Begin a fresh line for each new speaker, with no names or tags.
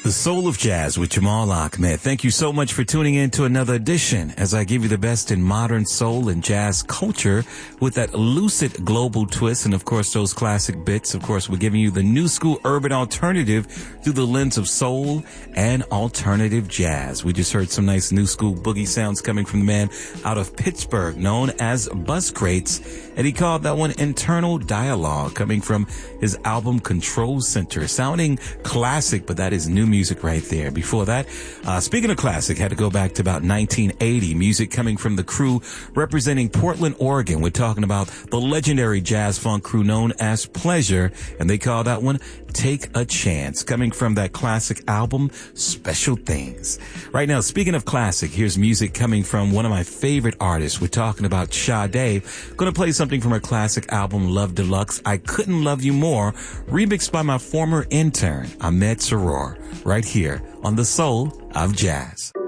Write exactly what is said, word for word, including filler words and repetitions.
The Soul of Jazz with Jamal Ahmed. Thank you so much for tuning in to another edition as I give you the best in modern soul and jazz culture with that lucid global twist and, of course, those classic bits. Of course, we're giving you the new school urban alternative through the lens of soul and alternative jazz. We just heard some nice new school boogie sounds coming from the man out of Pittsburgh known as Buzz Crates, and he called that one Internal Dialogue, coming from his album Control Center. Sounding classic, but that is new music right there. Before that, uh, speaking of classic, had to go back to about nineteen eighty. Music coming from the crew representing Portland, Oregon. We're talking about the legendary jazz funk crew known as Pleasure, and they call that one Take a Chance, coming from that classic album Special Things. Right now, speaking of classic, here's music coming from one of my favorite artists. We're talking about Sade. Gonna play something from her classic album Love Deluxe, I Couldn't Love You More, remixed by my former intern Ahmed Saror, right here on The Soul of Jazz.